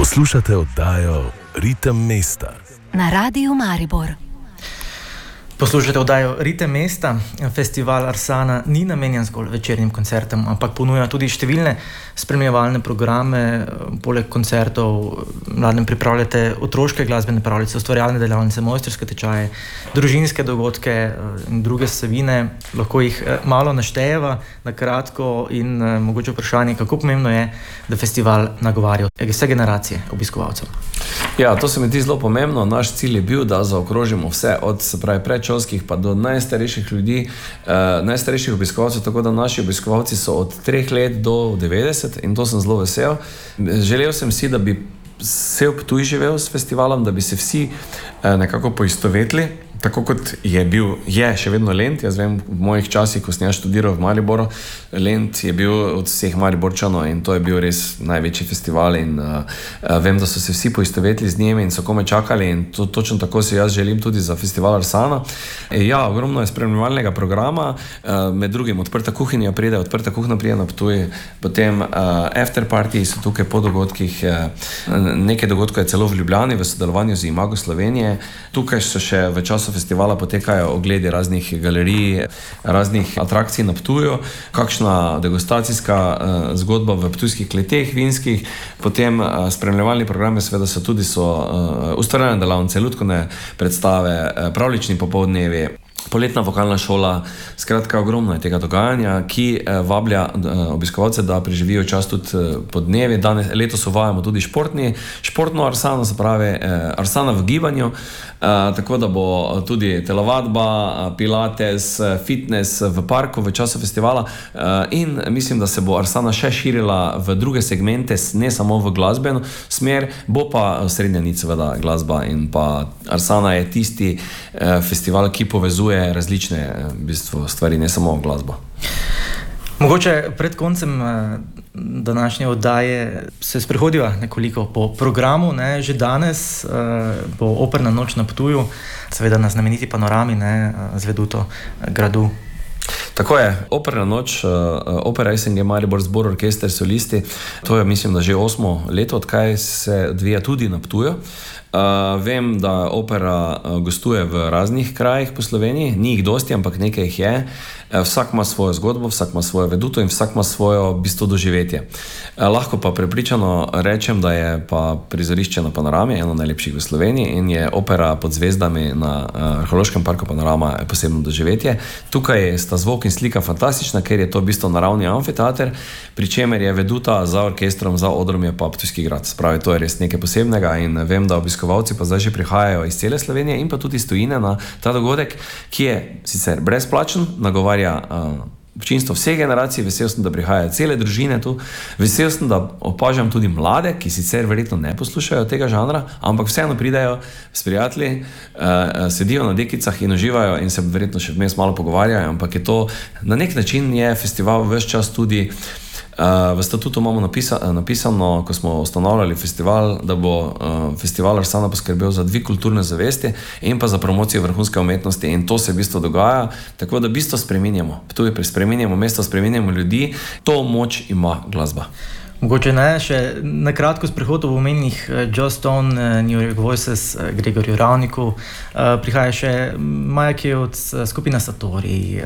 Poslušate oddajo Ritem mesta na Radiu Maribor. Poslušate oddajo Ritem mesta. Festival Arsana ni namenjen zgolj večernim koncertom, ampak ponuja tudi številne spremljevalne programe. Poleg koncertov mladim pripravljate otroške glasbene pravljice, ustvarjalne delavnice, mojstrske tečaje, družinske dogodke in druge vsebine. Lahko jih malo naštejeva na kratko in mogoče vprašanje, kako pomembno je, da festival nagovarja vse generacije obiskovalcev. Ja, to se mi zdi zelo pomembno. Naš cilj je bil, da zaokrožimo vse od predšolskih pa do najstarejših ljudi, najstarejših obiskovalcev, tako da naši obiskovalci so od 3 let do 90 in to sem zelo vesel. Želel sem si, da bi cel Ptuj živel s festivalom, da bi se vsi nekako poistovetili, tako kot je še vedno Lent. Jaz vem, v mojih časih, ko sem študiral v Mariboru, Lent je bil od vseh Mariborčanov in to je bil res največji festival in vem, da so se vsi poistovetili z njimi in so kome čakali in točno tako si jaz želim tudi za festival Arsana. Ja, ogromno je spremljevalnega programa, med drugim Odprta kuhinja pride na Ptuj, potem after party so tukaj po dogodkih, nekaj dogodkov je celo v Ljubljani v sodelovanju z Imago Slovenije. Tukaj so še v času festivala potekajo ogledi raznih galerij, raznih atrakcij na Ptuju, kakšna degustacijska zgodba v ptujskih kleteh vinskih, potem spremljevalni programe seveda so ustvarjalne delavnice, lutkovne predstave, pravljični popoldnevi, poletna vokalna šola, skratka ogromno je tega dogajanja, ki vablja obiskovalce, da preživijo čas tudi po dnevi. Letos uvajamo tudi športno Arsano, se pravi Arsana v gibanju, tako da bo tudi telovadba, pilates, fitness v parku v času festivala in mislim, da se bo Arsana še širila v druge segmente, ne samo v glasbeno smer, bo pa srednja nit seveda glasba in pa Arsana je tisti festival, ki povezuje različne stvari, ne samo glasbo. Mogoče pred koncem današnje oddaje se sprehodiva nekoliko po programu. Že danes bo operna noč na Ptuju, seveda na znameniti panorami z Veduto gradu. Tako je, operna noč, Opera SNG Maribor, zbor, orkester, solisti, to je mislim, da že 8. leto, odkaj se odvija tudi na Ptuju. Vem, da opera gostuje v raznih krajih po Sloveniji, ni jih dosti, ampak nekaj jih je. Vsak ima svojo zgodbo, vsak ima svojo veduto in vsak ima svojo doživetje. Lahko pa prepričano rečem, da je pa prizorišče na Panorami eno najlepših v Sloveniji in je opera pod zvezdami na Arheološkem parku Panorama posebno doživetje. Tukaj sta zvok in slika fantastična, ker je to v bistvu naravni amfiteater, pri čemer je veduta za orkestrom, za odrom je pa Ptujski grad. Spravi, to je res nekaj posebnega in vem, da obiskovalci pa zdaj že prihajajo iz cele Slovenije in pa tudi iz tujine na ta dogodek, ki je sicer brezplačen, nagovarja občinstvo vseh generacij. Vesel sem, da prihajajo cele družine tu. Vesel sem, da opažam tudi mlade, ki sicer verjetno ne poslušajo tega žanra, ampak vseeno pridajo s prijatelji, sedijo na dekicah in uživajo in se verjetno še vmes malo pogovarjajo, ampak je to na nek način je festival ves čas tudi. V statutu imamo napisano, ko smo ustanavljali festival, da bo festival Arsana poskrbel za dvig kulturne zavesti in pa za promocijo vrhunske umetnosti in to se v bistvu dogaja, tako da v bistvu spreminjamo mesto, spreminjamo ljudi, to moč ima glasba. Mogoče še na kratko sprehod v omenjenih Just On, New York Voices, Gregorju Ravniku, prihaja še Maja Kevc, skupina Satori,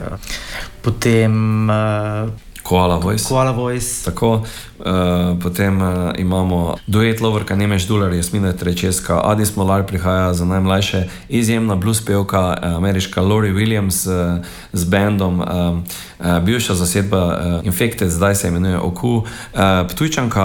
potem Koala Voice. Tako, potem imamo duet Lovorka Nemeš Dular, Jasmina Trečeska, Adi Smolar prihaja za najmlajše, izjemna blues pevka, ameriška Lori Williams z bandom, bivša zasedba Infected, zdaj se imenuje Oku, Ptujčanka,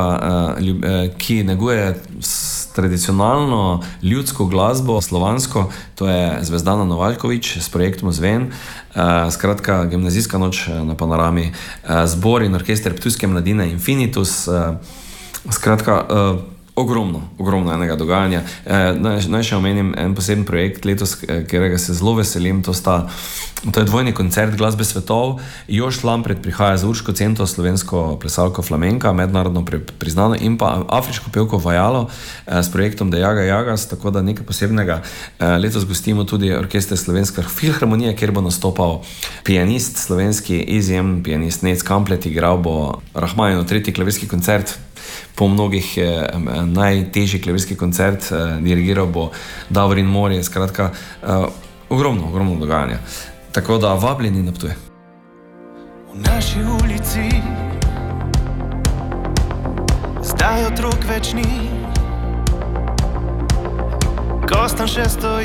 ki neguje tradicionalno ljudsko glasbo, slovansko, to je Zvezdana Novaković s projektom Zven, skratka gimnazijska noč na Panorami, zbor in orkester Ptujske mladine Infinitus, skratka ogromno enega dogajanja. Naj še omenim en poseben projekt letos, katerega se zelo veselim, to je dvojni koncert glasbe svetov. Jož Lampret prihaja za Urško Cento, slovensko plesalko flamenka, mednarodno priznano, in pa afriško pevko Vajalo s projektom De Jaga Jagas, tako da nekaj posebnega. Letos gostimo tudi orkester Slovenska filharmonija, kjer bo nastopal pianist, slovenski izjemen pianist Nec Kamplet, igral bo Rahmaninov tretji klavirski koncert. po mnogih najtežji klavirski koncert, dirigiral bo Davorin Morje, skratka, ogromno dogajanja. Tako da vabljeni na Ptuj. V naši ulici zdaj otrok več ni, Kostanj še stoji.